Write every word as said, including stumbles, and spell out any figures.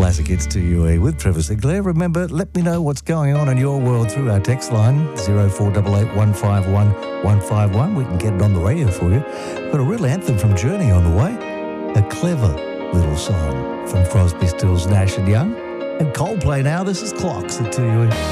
Classic Hits to U E with Trevor Sinclair. Remember, let me know what's going on in your world through our text line, zero four eight eight, one five one, one five one. We can get it on the radio for you. Got a real anthem from Journey on the way. A clever little song from Crosby, Stills, Nash and Young. And Coldplay now, this is Clocks at two U E.